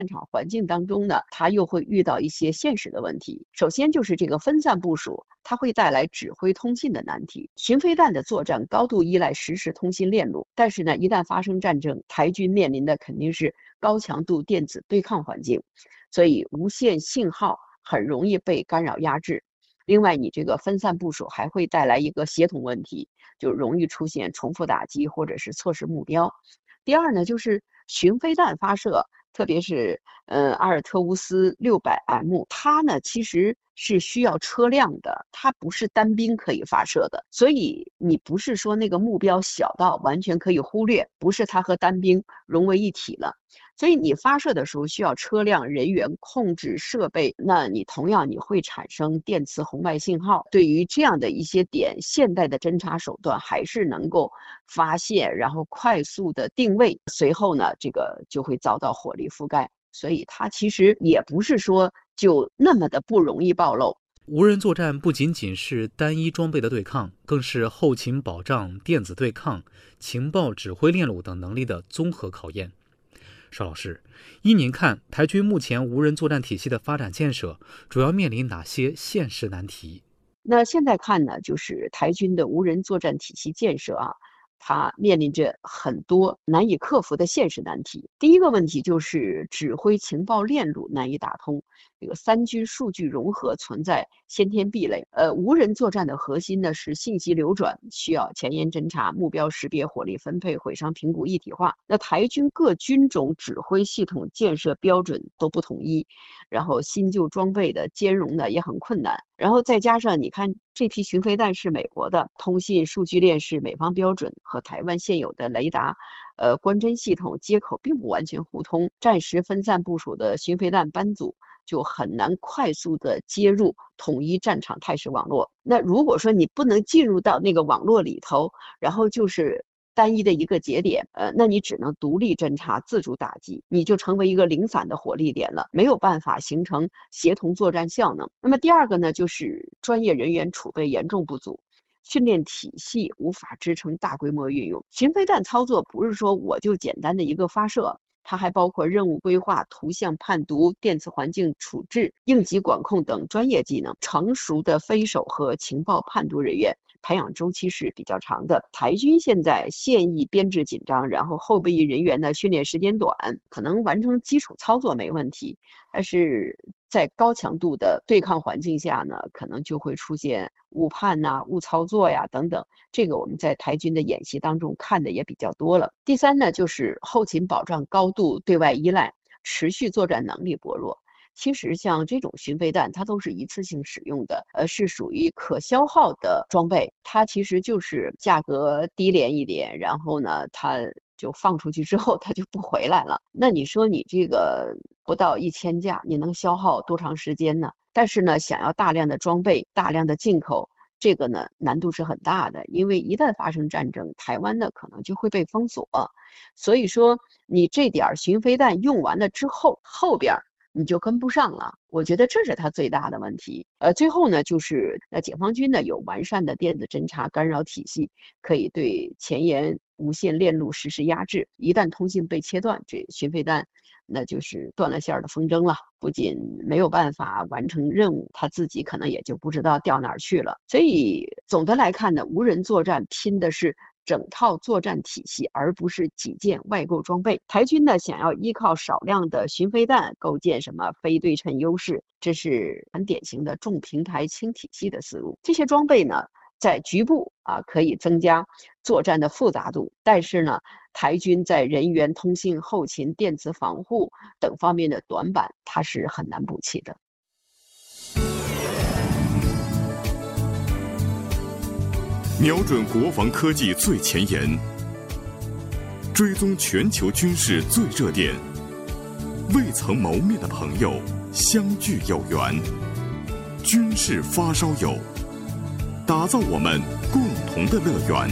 场环境当中呢，它又会遇到一些现实的问题。首先就是这个分散部署，它会带来指挥通信的难题。巡飞弹的作战高度依赖实时通信链路，但是呢，一旦发生战争，台军面临的肯定是高强度电子对抗环境，所以无线信号很容易被干扰压制。另外，你这个分散部署还会带来一个协同问题，就容易出现重复打击或者是错失目标。第二呢，就是巡飞弹发射，特别是阿尔特乌斯600M，它呢其实是需要车辆的，它不是单兵可以发射的，所以你不是说那个目标小到完全可以忽略，不是它和单兵融为一体了。所以你发射的时候需要车辆、人员、控制设备，那你同样你会产生电磁红外信号。对于这样的一些点，现代的侦察手段还是能够发现，然后快速的定位，随后呢，这个就会遭到火力覆盖。所以它其实也不是说就那么的不容易暴露。 无人作战不仅仅是单一装备的对抗，更是后勤保障、电子对抗、情报指挥链路等能力的综合考验。邵老师，依您看，台军目前无人作战体系的发展建设主要面临哪些现实难题？ 那现在看呢，就是台军的无人作战体系建设啊，它面临着很多难以克服的现实难题。第一个问题就是指挥情报链路难以打通，这个三军数据融合存在先天壁垒。无人作战的核心呢是信息流转，需要前沿侦察、目标识别、火力分配、毁伤评估一体化。那台军各军种指挥系统建设标准都不统一，然后新旧装备的兼容呢也很困难。然后再加上你看这批巡飞弹是美国的，通信数据链是美方标准，和台湾现有的雷达、观侦系统接口并不完全互通，战时分散部署的巡飞弹班组就很难快速的接入统一战场态势网络。那如果说你不能进入到那个网络里头，然后就是单一的一个节点，那你只能独立侦察、自主打击，你就成为一个零散的火力点了，没有办法形成协同作战效能。那么第二个呢，就是专业人员储备严重不足，训练体系无法支撑大规模运用。巡飞弹操作不是说我就简单的一个发射，它还包括任务规划、图像判读、电磁环境处置、应急管控等专业技能。成熟的飞手和情报判读人员培养周期是比较长的。台军现在现役编制紧张，然后后备役人员的训练时间短，可能完成基础操作没问题，但是在高强度的对抗环境下呢，可能就会出现误判呐、误操作呀等等。这个我们在台军的演习当中看的也比较多了。第三呢，就是后勤保障高度对外依赖，持续作战能力薄弱。其实像这种巡飞弹，它都是一次性使用的，是属于可消耗的装备，它其实就是价格低廉一点，然后呢，它就放出去之后，它就不回来了。那你说你这个不到1000架，你能消耗多长时间呢？但是呢，想要大量的装备、大量的进口，这个呢难度是很大的，因为一旦发生战争，台湾呢可能就会被封锁。所以说，你这点巡飞弹用完了之后，后边你就跟不上了，我觉得这是它最大的问题。最后呢，就是解放军呢有完善的电子侦察干扰体系，可以对前沿无线链路实施压制。一旦通信被切断，这巡飞弹那就是断了线的风筝了，不仅没有办法完成任务，他自己可能也就不知道掉哪儿去了。所以总的来看呢，无人作战拼的是整套作战体系，而不是几件外购装备。台军呢，想要依靠少量的巡飞弹构建什么非对称优势，这是很典型的重平台轻体系的思路。这些装备呢，在局部可以增加作战的复杂度，但是呢，台军在人员、通信、后勤、电磁防护等方面的短板，它是很难补齐的。 瞄准国防科技最前沿，追踪全球军事最热点，未曾谋面的朋友相聚有缘，军事发烧友，打造我们共同的乐园。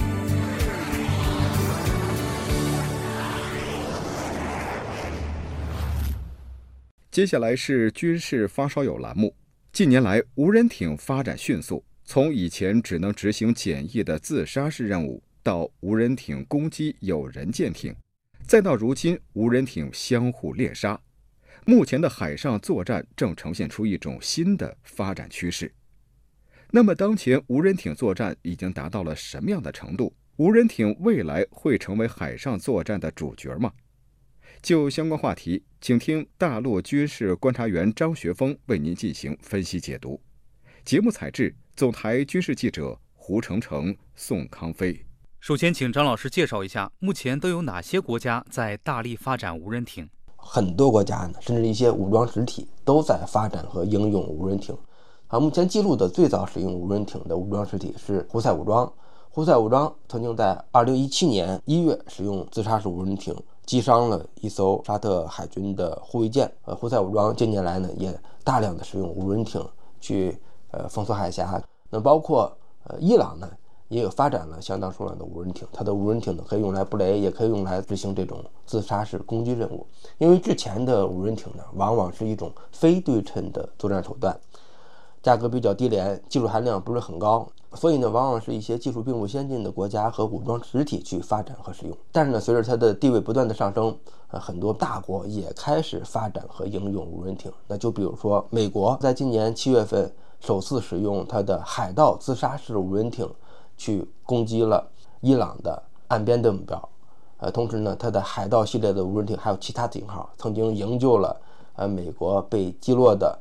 接下来是军事发烧友栏目。近年来，无人艇发展迅速，从以前只能执行简易的自杀式任务，到无人艇攻击有人舰艇，再到如今无人艇相互猎杀。 目前的海上作战正呈现出一种新的发展趋势。那么，当前无人艇作战已经达到了什么样的程度？无人艇未来会成为海上作战的主角吗？就相关话题，请听大陆军事观察员张学峰为您进行分析解读。节目采制总台军事记者胡成成、宋康飞。 首先，请张老师介绍一下，目前都有哪些国家在大力发展无人艇？ 很多国家呢，甚至一些武装实体都在发展和应用无人艇。目前记录的最早使用无人艇的武装实体是胡塞武装。胡塞武装曾经在2017年1月使用自杀式无人艇击伤了一艘沙特海军的护卫舰。胡塞武装近年来呢，也大量的使用无人艇去封锁海峡。那包括伊朗呢，也有发展了相当数量的无人艇。它的无人艇呢，可以用来布雷，也可以用来执行这种自杀式攻击任务。因为之前的无人艇呢，往往是一种非对称的作战手段，价格比较低廉，技术含量不是很高，所以呢，往往是一些技术并不先进的国家和武装实体去发展和使用。但是呢，随着它的地位不断的上升，很多大国也开始发展和应用无人艇。那就比如说，美国在今年7月份首次使用它的海盗自杀式无人艇去攻击了伊朗的岸边的目标。同时呢，它的海盗系列的无人艇还有其他型号，曾经营救了美国被击落的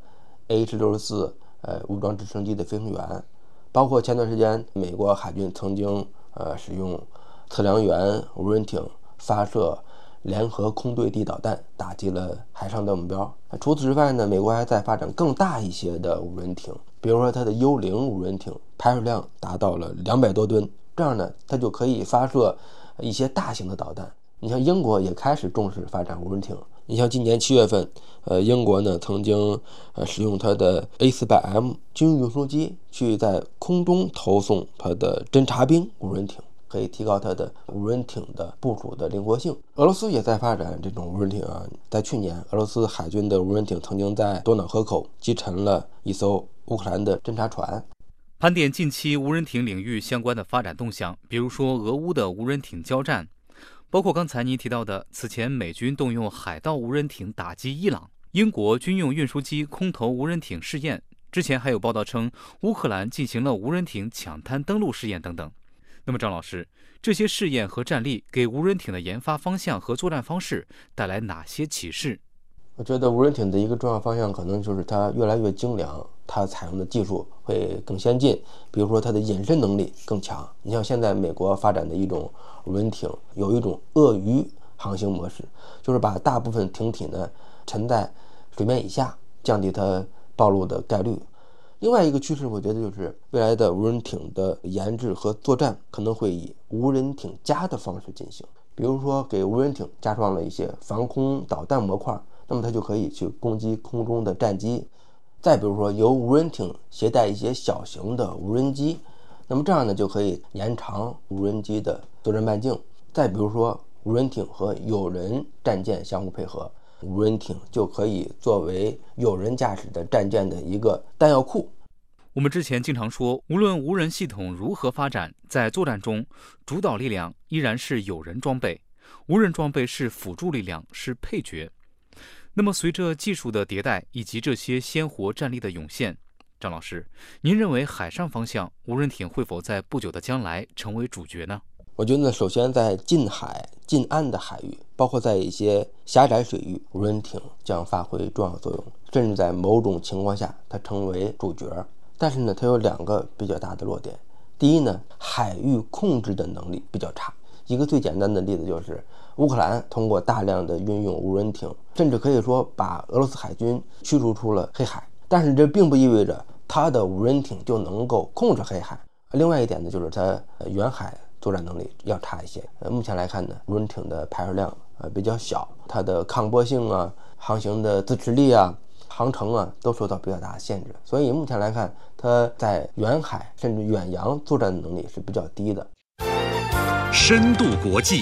H-64武装直升机的飞行员。包括前段时间美国海军曾经使用测量员无人艇发射联合空对地导弹，打击了海上的目标。除此之外呢，美国还在发展更大一些的无人艇，比如说它的幽灵无人艇，排水量达到了200多吨，这样呢，它就可以发射一些大型的导弹。你像英国也开始重视发展无人艇。你像今年7月份，英国呢曾经使用它的 A400M 军用运输机去在空中投送它的侦察兵无人艇，可以提高它的无人艇的部署的灵活性。俄罗斯也在发展这种无人艇啊，在去年，俄罗斯海军的无人艇曾经在多瑙河口击沉了一艘乌克兰的侦察船。 盘点近期无人艇领域相关的发展动向，比如说俄乌的无人艇交战，包括刚才您提到的此前美军动用海盗无人艇打击伊朗，英国军用运输机空投无人艇试验，之前还有报道称乌克兰进行了无人艇抢滩登陆试验等等。那么张老师，这些试验和战例给无人艇的研发方向和作战方式带来哪些启示？ 我觉得无人艇的一个重要方向可能就是它越来越精良，它采用的技术会更先进，比如说它的隐身能力更强。你像现在美国发展的一种无人艇，有一种鳄鱼航行模式，就是把大部分艇体呢沉在水面以下，降低它暴露的概率。另外一个趋势，我觉得就是未来的无人艇的研制和作战可能会以无人艇加的方式进行，比如说给无人艇加装了一些防空导弹模块，那么它就可以去攻击空中的战机。再比如说由无人艇携带一些小型的无人机，那么这样呢就可以延长无人机的作战半径。再比如说无人艇和有人战舰相互配合，无人艇就可以作为有人驾驶的战舰的一个弹药库。 我们之前经常说，无论无人系统如何发展，在作战中主导力量依然是有人装备，无人装备是辅助力量，是配角。那么随着技术的迭代以及这些鲜活战例的涌现，张老师，您认为海上方向无人艇会否在不久的将来成为主角呢？ 我觉得首先在近海近岸的海域，包括在一些狭窄水域，无人艇将发挥重要作用，甚至在某种情况下它成为主角。但是呢，它有2个比较大的弱点。第一呢，海域控制的能力比较差。一个最简单的例子就是乌克兰通过大量的运用无人艇，甚至可以说把俄罗斯海军驱逐出了黑海。但是这并不意味着它的无人艇就能够控制黑海。另外一点呢，就是它远海作战能力要差一些。目前来看呢，无人艇的排水量比较小，它的抗波性啊、航行的自持力啊、航程啊都受到比较大的限制。所以目前来看，它在远海甚至远洋作战的能力是比较低的。 深度国际。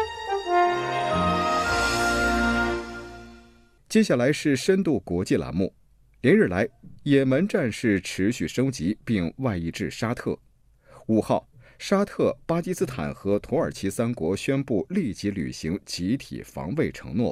接下来是深度国际栏目。连日来，也门战事持续升级并外溢至沙特。5号，沙特、巴基斯坦和土耳其3国宣布立即履行集体防卫承诺，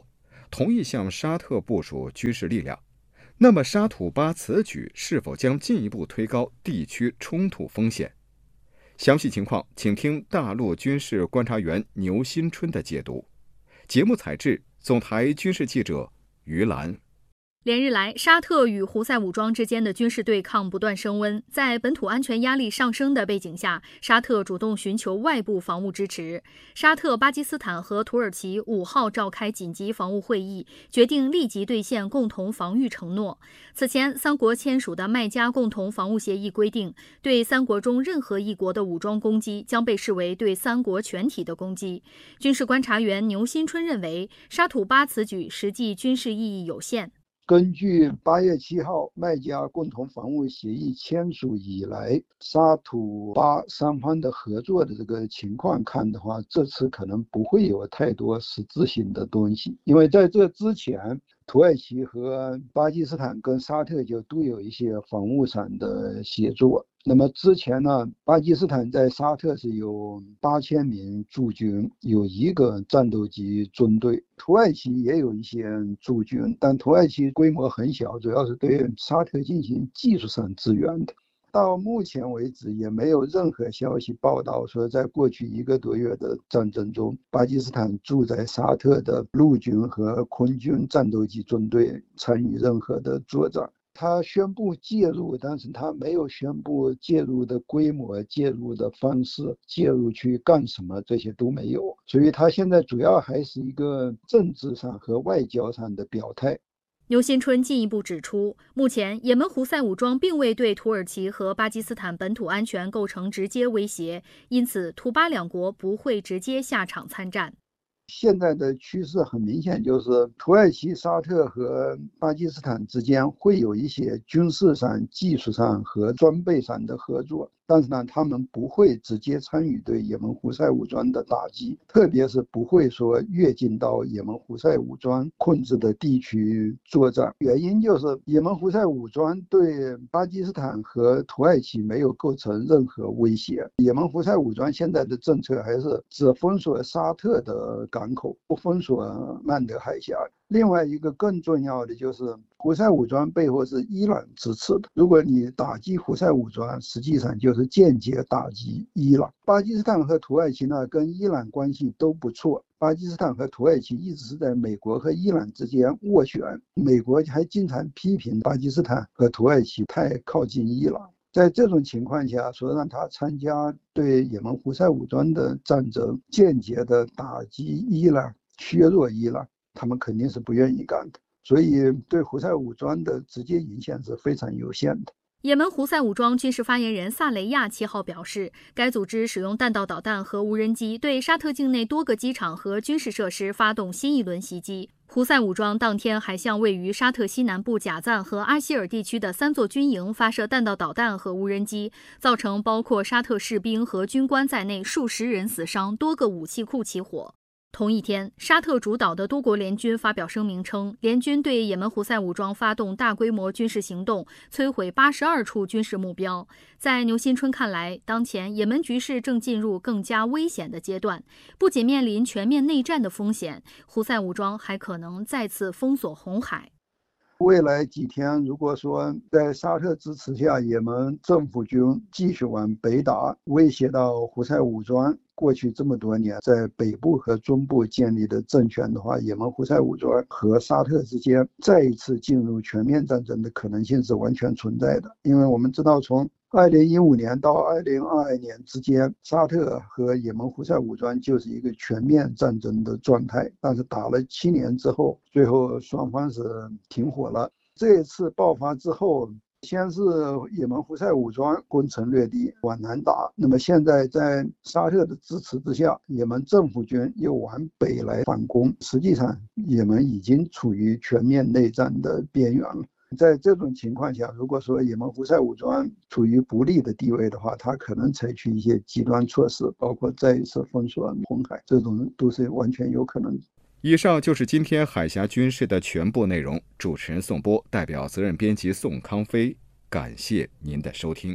同意向沙特部署军事力量。那么沙土巴此举是否将进一步推高地区冲突风险？详细情况请听大陆军事观察员牛新春的解读。节目采制总台军事记者于兰。 连日来，沙特与胡塞武装之间的军事对抗不断升温。在本土安全压力上升的背景下，沙特主动寻求外部防务支持。沙特、巴基斯坦和土耳其5号召开紧急防务会议，决定立即兑现共同防御承诺。此前，3国签署的麦加共同防务协议规定，对3国中任何一国的武装攻击将被视为对3国全体的攻击。军事观察员牛新春认为，沙土巴此举实际军事意义有限。 根据8月7号麦加共同防务协议签署以来，沙土巴三方的合作的这个情况看的话，这次可能不会有太多实质性的东西，因为在这之前，土耳其和巴基斯坦跟沙特就都有一些防务上的协作。那么之前呢，巴基斯坦在沙特是有8000名驻军，有1个战斗机军队。土耳其也有一些驻军，但土耳其规模很小，主要是对沙特进行技术上支援的。到目前为止，也没有任何消息报道说，在过去1个多月的战争中，巴基斯坦驻在沙特的陆军和空军战斗机军队参与任何的作战。他宣布介入，但是他没有宣布介入的规模、介入的方式、介入去干什么，这些都没有。所以他现在主要还是一个政治上和外交上的表态。 牛新春进一步指出，目前也门胡塞武装并未对土耳其和巴基斯坦本土安全构成直接威胁，因此土巴两国不会直接下场参战。 现在的趋势很明显，就是土耳其、沙特和巴基斯坦之间会有一些军事上、技术上和装备上的合作，但是呢，他们不会直接参与对也门胡塞武装的打击，特别是不会说越境到也门胡塞武装控制的地区作战。原因就是也门胡塞武装对巴基斯坦和土耳其没有构成任何威胁。也门胡塞武装现在的政策还是只封锁沙特的港口，不封锁曼德海峡。另外一个更重要的就是胡塞武装背后是伊朗支持的，如果你打击胡塞武装，实际上就是间接打击伊朗。巴基斯坦和土耳其呢，跟伊朗关系都不错，巴基斯坦和土耳其一直是在美国和伊朗之间斡旋，美国还经常批评巴基斯坦和土耳其太靠近伊朗。在这种情况下，说让他参加对也门胡塞武装的战争，间接的打击伊朗、削弱伊朗，他们肯定是不愿意干的，所以对胡塞武装的直接影响是非常有限的。 也门胡塞武装军事发言人萨雷亚7号表示，该组织使用弹道导弹和无人机对沙特境内多个机场和军事设施发动新一轮袭击。胡塞武装当天还向位于沙特西南部贾赞和阿希尔地区的3座军营发射弹道导弹和无人机，造成包括沙特士兵和军官在内数十人死伤，多个武器库起火。同一天，沙特主导的多国联军发表声明称，联军对也门胡塞武装发动大规模军事行动，摧毁82处军事目标。在牛新春看来，当前也门局势正进入更加危险的阶段，不仅面临全面内战的风险，胡塞武装还可能再次封锁红海。 未来几天，如果说在沙特支持下，也门政府军继续往北打，威胁到胡塞武装过去这么多年在北部和中部建立的政权的话，也门胡塞武装和沙特之间再一次进入全面战争的可能性是完全存在的。因为我们知道，从2015年到2022年之间，沙特和也门胡塞武装就是一个全面战争的状态，但是打了7年之后，最后双方是停火了。这一次爆发之后，先是也门胡塞武装攻城略地往南打，那么现在在沙特的支持之下，也门政府军又往北来反攻，实际上也门已经处于全面内战的边缘了。在这种情况下，如果说也门胡塞武装处于不利的地位的话，他可能采取一些极端措施，包括再一次封锁红海，这种都是完全有可能的。 以上就是今天海峡军事的全部内容。主持人宋波，代表责任编辑宋康飞，感谢您的收听。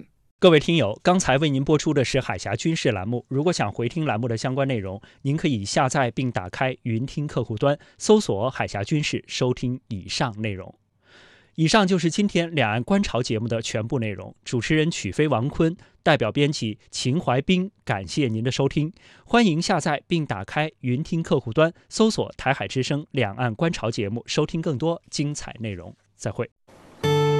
各位听友，刚才为您播出的是海峡军事栏目。如果想回听栏目的相关内容，您可以下载并打开云听客户端，搜索海峡军事，收听以上内容。以上就是今天两岸观潮节目的全部内容。主持人曲飞、王坤，代表编辑秦淮斌，感谢您的收听。欢迎下载并打开云听客户端，搜索台海之声两岸观潮节目，收听更多精彩内容。再会。